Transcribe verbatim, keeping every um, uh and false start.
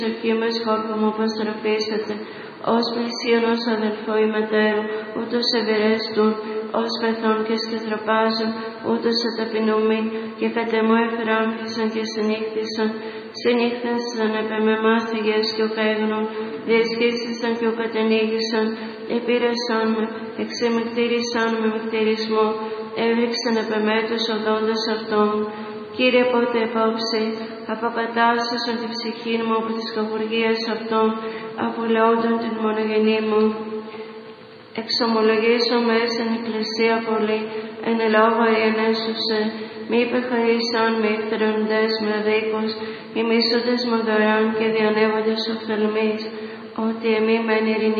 Ευχή με σκόρπο μου αποστροφήσατε, ως πλησίον ως αδελφό ημετέρου, ούτως ευηρέστουν, ως πεθών και σκετροπάζουν, ούτως αταπεινούμην, και κατ' εμού εφράμφισαν και συνήχθησαν, συνήχθησαν επ' εμέ μάστιγες και οκαίγνων, διεσχίστησαν και οκατενήγησαν, επήρεσαν με, εξεμικτήρισαν με μυκτηρισμό, έβριξαν επ' εμέ τους οδόντες αυτών. Κύριε, πότε επόψε, αποκατάστασον την ψυχή μου από τις κακουργίες αυτών, απολεόντων την μονογενή μου. Εξομολογήσω μέσα στην εκκλησία πολύ, εν ελόγω ενέσουσε, μη υπεχαρίσαν με ευθεροντές με αδίκους, οι μίσοντες με δωράν και διανεύοντες οφθαλμείς, ότι εμεί μεν ειρηνή